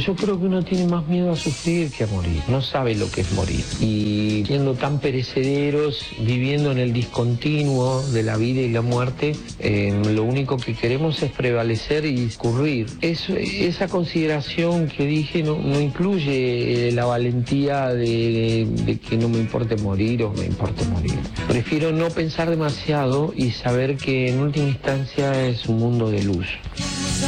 Yo creo que uno tiene más miedo a sufrir que a morir, no sabe lo que es morir. Y siendo tan perecederos, viviendo en el discontinuo de la vida y la muerte, lo único que queremos es prevalecer y discurrir. Esa consideración que dije no incluye la valentía de que no me importe morir o me importe morir. Prefiero no pensar demasiado y saber que en última instancia es un mundo de luz.